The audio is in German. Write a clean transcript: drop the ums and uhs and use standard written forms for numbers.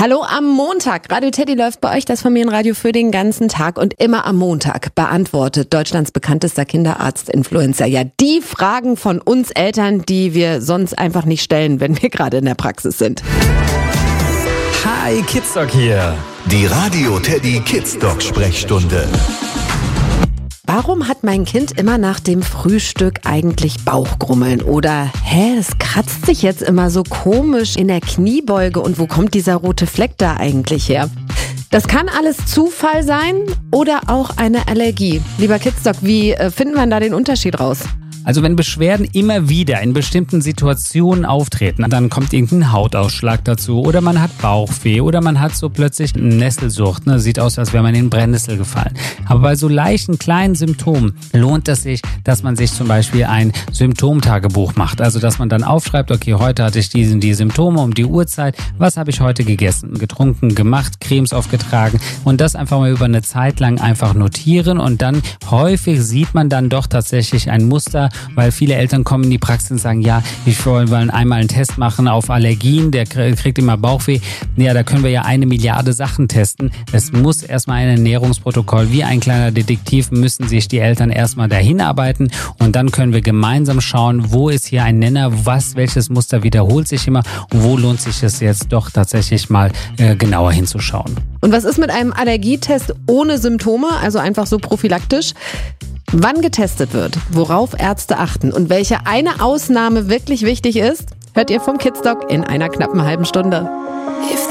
Hallo am Montag. Radio Teddy läuft bei euch das Familienradio für den ganzen Tag und immer am Montag beantwortet Deutschlands bekanntester Kinderarzt-Influencer ja die Fragen von uns Eltern, die wir sonst einfach nicht stellen, wenn wir gerade in der Praxis sind. Hi, Kidsdoc hier. Die Radio Teddy Kidsdoc Sprechstunde. Warum hat mein Kind immer nach dem Frühstück eigentlich Bauchgrummeln? Oder, es kratzt sich jetzt immer so komisch in der Kniebeuge und wo kommt dieser rote Fleck da eigentlich her? Das kann alles Zufall sein oder auch eine Allergie. Lieber Kidsdoc, wie finden wir da den Unterschied raus? Also wenn Beschwerden immer wieder in bestimmten Situationen auftreten, dann kommt irgendein Hautausschlag dazu oder man hat Bauchweh oder man hat so plötzlich eine Nesselsucht. Sieht aus, als wäre man in den Brennnessel gefallen. Aber bei so leichten, kleinen Symptomen lohnt es sich, dass man sich zum Beispiel ein Symptomtagebuch macht. Also dass man dann aufschreibt, okay, heute hatte ich die Symptome um die Uhrzeit. Was habe ich heute gegessen, getrunken, gemacht, Cremes aufgetragen und das einfach mal über eine Zeit lang einfach notieren und dann häufig sieht man dann doch tatsächlich ein Muster, weil viele Eltern kommen in die Praxis und sagen, ja, ich will einmal einen Test machen auf Allergien, der kriegt immer Bauchweh. Ja, da können wir ja 1 Milliarde Sachen testen. Es muss erstmal ein Ernährungsprotokoll, wie ein kleiner Detektiv müssen sich die Eltern erstmal dahin arbeiten und dann können wir gemeinsam schauen, wo ist hier ein Nenner, welches Muster wiederholt sich immer und wo lohnt sich es jetzt doch tatsächlich mal genauer hinzuschauen. Und was ist mit einem Allergietest ohne Symptome, also einfach so prophylaktisch? Wann getestet wird, worauf Ärzte achten und welche eine Ausnahme wirklich wichtig ist, hört ihr vom Kidsdoc in einer knappen halben Stunde.